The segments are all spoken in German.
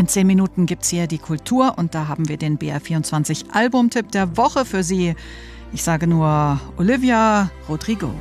In 10 Minuten gibt's hier die Kultur und da haben wir den BR24 Albumtipp der Woche für Sie. Ich sage nur Olivia Rodrigo.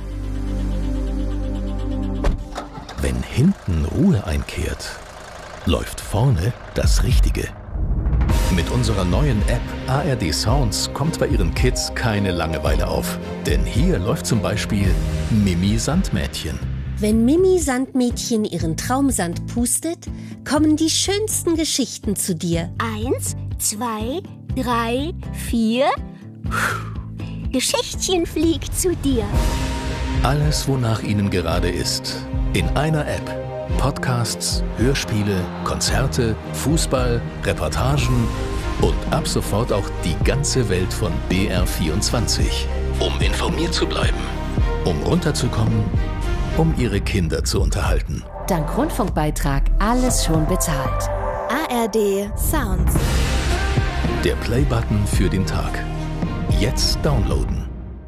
Wenn hinten Ruhe einkehrt, läuft vorne das Richtige. Mit unserer neuen App ARD Sounds kommt bei Ihren Kids keine Langeweile auf. Denn hier läuft zum Beispiel Mimi Sandmädchen. Wenn Mimi Sandmädchen ihren Traumsand pustet, kommen die schönsten Geschichten zu dir. 1, 2, 3, 4. Geschichtchen fliegt zu dir. Alles, wonach Ihnen gerade ist. In einer App. Podcasts, Hörspiele, Konzerte, Fußball, Reportagen und ab sofort auch die ganze Welt von BR24. Um informiert zu bleiben, um runterzukommen, um Ihre Kinder zu unterhalten. Dank Rundfunkbeitrag alles schon bezahlt. ARD Sounds. Der Play-Button für den Tag. Jetzt downloaden.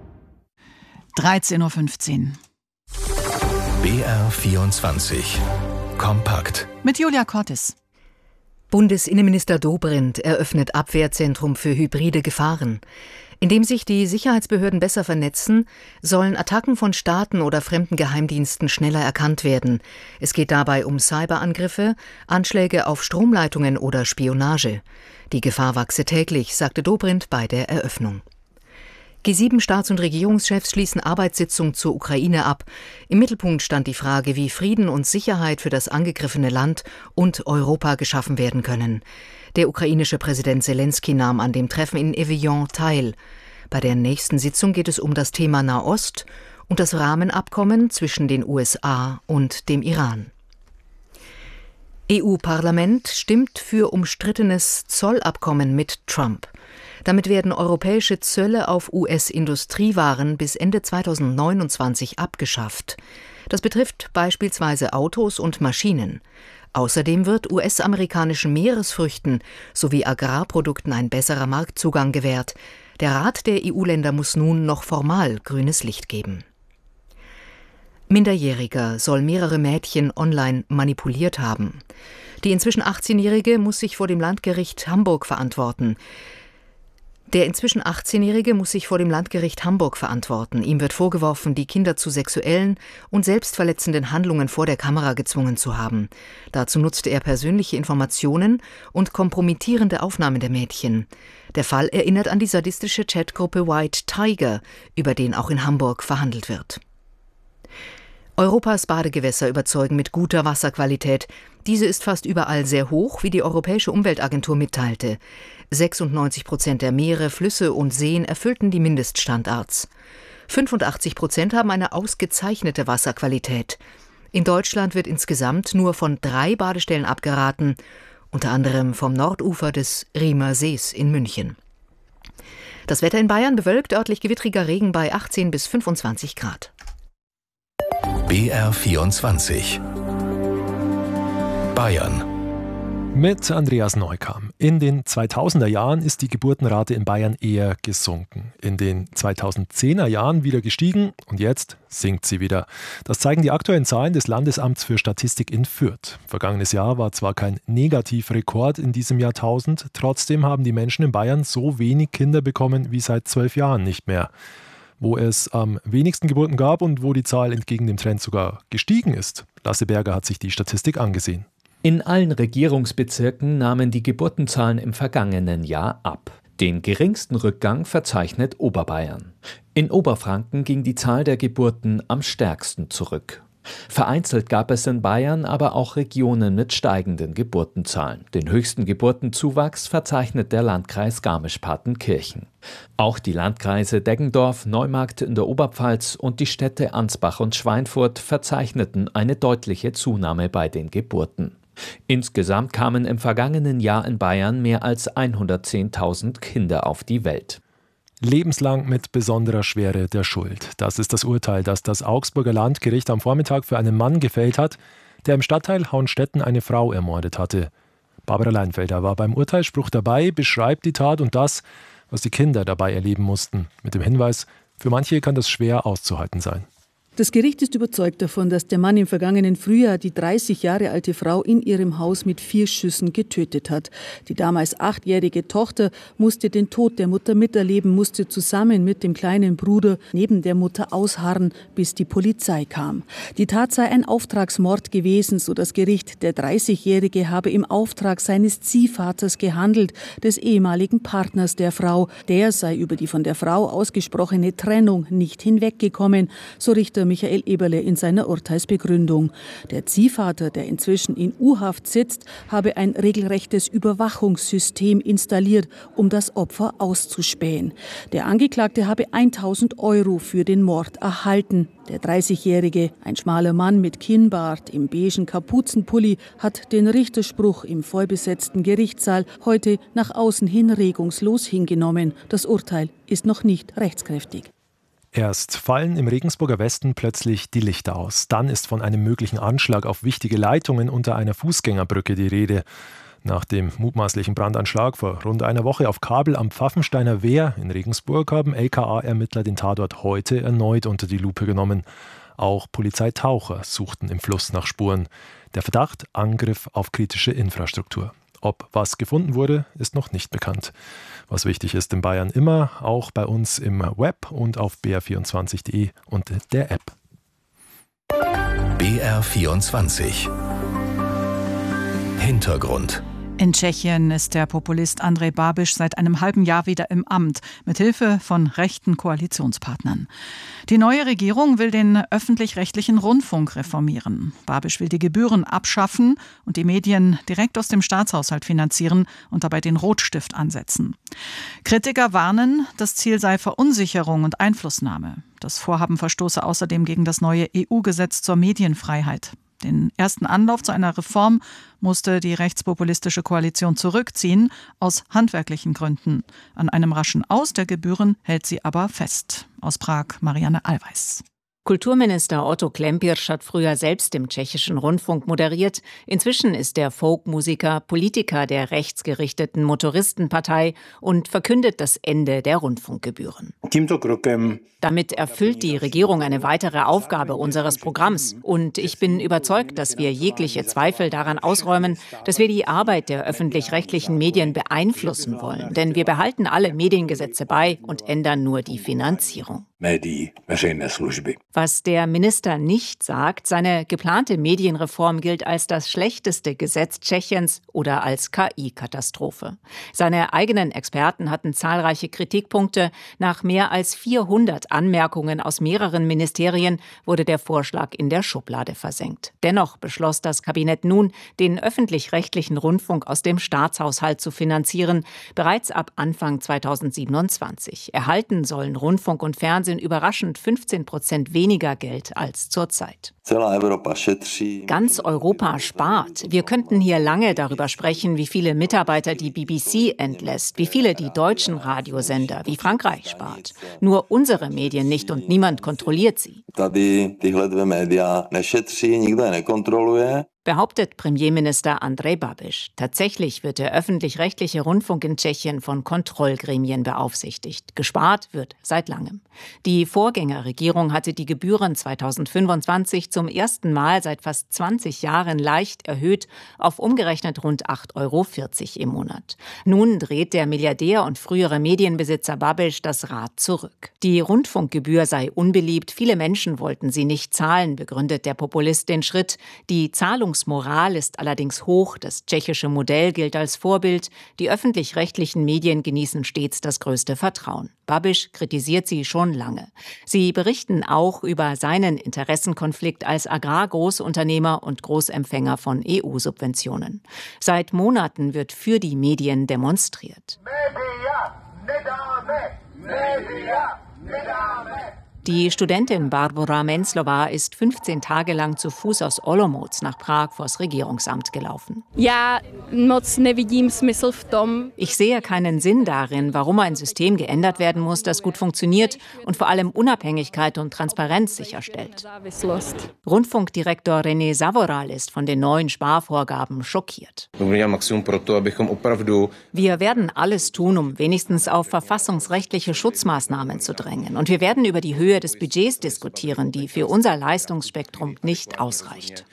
13.15 Uhr. BR24 Kompakt. Mit Julia Cortis. Bundesinnenminister Dobrindt eröffnet Abwehrzentrum für hybride Gefahren. Indem sich die Sicherheitsbehörden besser vernetzen, sollen Attacken von Staaten oder fremden Geheimdiensten schneller erkannt werden. Es geht dabei um Cyberangriffe, Anschläge auf Stromleitungen oder Spionage. Die Gefahr wachse täglich, sagte Dobrindt bei der Eröffnung. G7-Staats- und Regierungschefs schließen Arbeitssitzung zur Ukraine ab. Im Mittelpunkt stand die Frage, wie Frieden und Sicherheit für das angegriffene Land und Europa geschaffen werden können. Der ukrainische Präsident Selenskyj nahm an dem Treffen in Evian teil. Bei der nächsten Sitzung geht es um das Thema Nahost und das Rahmenabkommen zwischen den USA und dem Iran. EU-Parlament stimmt für umstrittenes Zollabkommen mit Trump. Damit werden europäische Zölle auf US-Industriewaren bis Ende 2029 abgeschafft. Das betrifft beispielsweise Autos und Maschinen. Außerdem wird US-amerikanischen Meeresfrüchten sowie Agrarprodukten ein besserer Marktzugang gewährt. Der Rat der EU-Länder muss nun noch formal grünes Licht geben. Minderjähriger soll mehrere Mädchen online manipuliert haben. Die inzwischen 18-Jährige muss sich vor dem Landgericht Hamburg verantworten. Der inzwischen 18-Jährige muss sich vor dem Landgericht Hamburg verantworten. Ihm wird vorgeworfen, die Kinder zu sexuellen und selbstverletzenden Handlungen vor der Kamera gezwungen zu haben. Dazu nutzte er persönliche Informationen und kompromittierende Aufnahmen der Mädchen. Der Fall erinnert an die sadistische Chatgruppe White Tiger, über den auch in Hamburg verhandelt wird. Europas Badegewässer überzeugen mit guter Wasserqualität. Diese ist fast überall sehr hoch, wie die Europäische Umweltagentur mitteilte. 96% der Meere, Flüsse und Seen erfüllten die Mindeststandards. 85% haben eine ausgezeichnete Wasserqualität. In Deutschland wird insgesamt nur von 3 Badestellen abgeraten, unter anderem vom Nordufer des Riemer Sees in München. Das Wetter in Bayern bewölkt, örtlich gewittriger Regen bei 18 bis 25 Grad. BR24 Bayern. Mit Andreas Neukam. In den 2000er Jahren ist die Geburtenrate in Bayern eher gesunken. In den 2010er Jahren wieder gestiegen und jetzt sinkt sie wieder. Das zeigen die aktuellen Zahlen des Landesamts für Statistik in Fürth. Vergangenes Jahr war zwar kein Negativrekord in diesem Jahrtausend, trotzdem haben die Menschen in Bayern so wenig Kinder bekommen wie seit 12 Jahren nicht mehr. Wo es am wenigsten Geburten gab und wo die Zahl entgegen dem Trend sogar gestiegen ist. Lasse Berger hat sich die Statistik angesehen. In allen Regierungsbezirken nahmen die Geburtenzahlen im vergangenen Jahr ab. Den geringsten Rückgang verzeichnet Oberbayern. In Oberfranken ging die Zahl der Geburten am stärksten zurück. Vereinzelt gab es in Bayern aber auch Regionen mit steigenden Geburtenzahlen. Den höchsten Geburtenzuwachs verzeichnet der Landkreis Garmisch-Partenkirchen. Auch die Landkreise Deggendorf, Neumarkt in der Oberpfalz und die Städte Ansbach und Schweinfurt verzeichneten eine deutliche Zunahme bei den Geburten. Insgesamt kamen im vergangenen Jahr in Bayern mehr als 110.000 Kinder auf die Welt. Lebenslang mit besonderer Schwere der Schuld. Das ist das Urteil, das das Augsburger Landgericht am Vormittag für einen Mann gefällt hat, der im Stadtteil Hauenstetten eine Frau ermordet hatte. Barbara Leinfelder war beim Urteilsspruch dabei, beschreibt die Tat und das, was die Kinder dabei erleben mussten, mit dem Hinweis, für manche kann das schwer auszuhalten sein. Das Gericht ist überzeugt davon, dass der Mann im vergangenen Frühjahr die 30 Jahre alte Frau in ihrem Haus mit 4 Schüssen getötet hat. Die damals 8-jährige Tochter musste den Tod der Mutter miterleben, musste zusammen mit dem kleinen Bruder neben der Mutter ausharren, bis die Polizei kam. Die Tat sei ein Auftragsmord gewesen, so das Gericht. Der 30-Jährige habe im Auftrag seines Ziehvaters gehandelt, des ehemaligen Partners der Frau. Der sei über die von der Frau ausgesprochene Trennung nicht hinweggekommen, so Richter Michael Eberle in seiner Urteilsbegründung. Der Ziehvater, der inzwischen in U-Haft sitzt, habe ein regelrechtes Überwachungssystem installiert, um das Opfer auszuspähen. Der Angeklagte habe 1.000 € für den Mord erhalten. Der 30-Jährige, ein schmaler Mann mit Kinnbart im beigen Kapuzenpulli, hat den Richterspruch im vollbesetzten Gerichtssaal heute nach außen hin regungslos hingenommen. Das Urteil ist noch nicht rechtskräftig. Erst fallen im Regensburger Westen plötzlich die Lichter aus. Dann ist von einem möglichen Anschlag auf wichtige Leitungen unter einer Fußgängerbrücke die Rede. Nach dem mutmaßlichen Brandanschlag vor rund einer Woche auf Kabel am Pfaffensteiner Wehr in Regensburg haben LKA-Ermittler den Tatort heute erneut unter die Lupe genommen. Auch Polizeitaucher suchten im Fluss nach Spuren. Der Verdacht: Angriff auf kritische Infrastruktur. Ob was gefunden wurde, ist noch nicht bekannt. Was wichtig ist in Bayern immer, auch bei uns im Web und auf br24.de und der App. BR24 Hintergrund. In Tschechien ist der Populist Andrej Babiš seit einem halben Jahr wieder im Amt, mit Hilfe von rechten Koalitionspartnern. Die neue Regierung will den öffentlich-rechtlichen Rundfunk reformieren. Babiš will die Gebühren abschaffen und die Medien direkt aus dem Staatshaushalt finanzieren und dabei den Rotstift ansetzen. Kritiker warnen, das Ziel sei Verunsicherung und Einflussnahme. Das Vorhaben verstoße außerdem gegen das neue EU-Gesetz zur Medienfreiheit. Den ersten Anlauf zu einer Reform musste die rechtspopulistische Koalition zurückziehen, aus handwerklichen Gründen. An einem raschen Aus der Gebühren hält sie aber fest. Aus Prag Marianne Allweis. Kulturminister Otto Klempirsch hat früher selbst im tschechischen Rundfunk moderiert. Inzwischen ist er Folkmusiker, Politiker der rechtsgerichteten Motoristenpartei und verkündet das Ende der Rundfunkgebühren. Damit erfüllt die Regierung eine weitere Aufgabe unseres Programms. Und ich bin überzeugt, dass wir jegliche Zweifel daran ausräumen, dass wir die Arbeit der öffentlich-rechtlichen Medien beeinflussen wollen. Denn wir behalten alle Mediengesetze bei und ändern nur die Finanzierung. Was der Minister nicht sagt, seine geplante Medienreform gilt als das schlechteste Gesetz Tschechiens oder als KI-Katastrophe. Seine eigenen Experten hatten zahlreiche Kritikpunkte. Nach mehr als 400 Anmerkungen aus mehreren Ministerien wurde der Vorschlag in der Schublade versenkt. Dennoch beschloss das Kabinett nun, den öffentlich-rechtlichen Rundfunk aus dem Staatshaushalt zu finanzieren, bereits ab Anfang 2027. Erhalten sollen Rundfunk und Fernsehen überraschend 15% weniger Geld als zurzeit. Ganz Europa spart. Wir könnten hier lange darüber sprechen, wie viele Mitarbeiter die BBC entlässt, wie viele die deutschen Radiosender, wie Frankreich spart. Nur unsere Medien nicht und niemand kontrolliert sie. Behauptet Premierminister Andrej Babiš. Tatsächlich wird der öffentlich-rechtliche Rundfunk in Tschechien von Kontrollgremien beaufsichtigt. Gespart wird seit langem. Die Vorgängerregierung hatte die Gebühren 2025 zum ersten Mal seit fast 20 Jahren leicht erhöht auf umgerechnet rund 8,40 € im Monat. Nun dreht der Milliardär und frühere Medienbesitzer Babiš das Rad zurück. Die Rundfunkgebühr sei unbeliebt, viele Menschen wollten sie nicht zahlen, begründet der Populist den Schritt. Die Zahlungsmoral ist allerdings hoch, das tschechische Modell gilt als Vorbild, die öffentlich-rechtlichen Medien genießen stets das größte Vertrauen. Babiš kritisiert sie schon lange. Sie berichten auch über seinen Interessenkonflikt als Agrargroßunternehmer und Großempfänger von EU-Subventionen. Seit Monaten wird für die Medien demonstriert. Die Studentin Barbara Menclová ist 15 Tage lang zu Fuß aus Olomouc nach Prag vors Regierungsamt gelaufen. Ich sehe keinen Sinn darin, warum ein System geändert werden muss, das gut funktioniert und vor allem Unabhängigkeit und Transparenz sicherstellt. Rundfunkdirektor René Savoral ist von den neuen Sparvorgaben schockiert. Wir werden alles tun, um wenigstens auf verfassungsrechtliche Schutzmaßnahmen zu drängen. Und wir werden über die Höhe Höhe des Budgets diskutieren, die für unser Leistungsspektrum nicht ausreicht.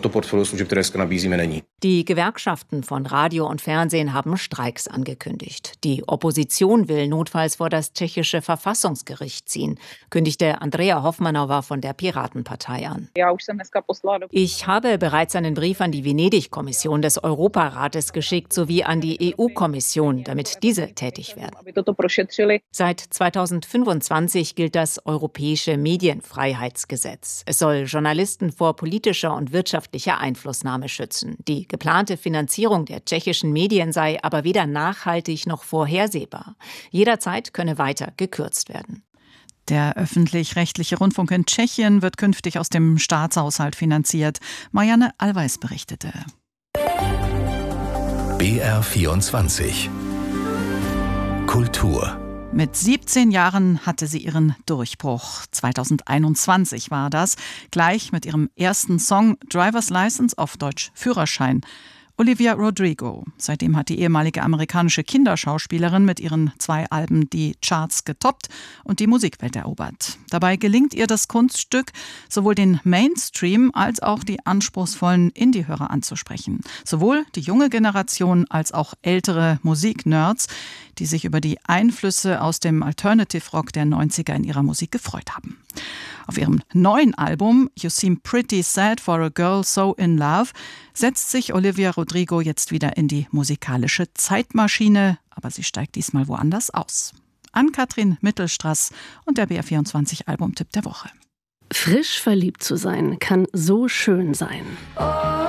Die Gewerkschaften von Radio und Fernsehen haben Streiks angekündigt. Die Opposition will notfalls vor das tschechische Verfassungsgericht ziehen, kündigte Andrea Hofmannová von der Piratenpartei an. Ich habe bereits einen Brief an die Venedig-Kommission des Europarates geschickt sowie an die EU-Kommission, damit diese tätig werden. Seit 2025 gilt das Europäische Medienfreiheitsgesetz. Es soll Journalisten vor politischer und wirtschaftlicher Einflussnahme schützen. Die geplante Finanzierung der tschechischen Medien sei aber weder nachhaltig noch vorhersehbar. Jederzeit könne weiter gekürzt werden. Der öffentlich-rechtliche Rundfunk in Tschechien wird künftig aus dem Staatshaushalt finanziert. Marianne Allweis berichtete. BR24 Kultur. Mit 17 Jahren hatte sie ihren Durchbruch. 2021 war das, gleich mit ihrem ersten Song Driver's License, auf Deutsch Führerschein. Olivia Rodrigo. Seitdem hat die ehemalige amerikanische Kinderschauspielerin mit ihren 2 Alben die Charts getoppt und die Musikwelt erobert. Dabei gelingt ihr das Kunststück, sowohl den Mainstream als auch die anspruchsvollen Indie-Hörer anzusprechen. Sowohl die junge Generation als auch ältere Musiknerds, die sich über die Einflüsse aus dem Alternative Rock der 90er in ihrer Musik gefreut haben. Auf ihrem neuen Album You Seem Pretty Sad for a Girl So in Love setzt sich Olivia Rodrigo jetzt wieder in die musikalische Zeitmaschine, aber sie steigt diesmal woanders aus. Ann-Kathrin Mittelstraß und der BR24 Albumtipp der Woche. Frisch verliebt zu sein kann so schön sein.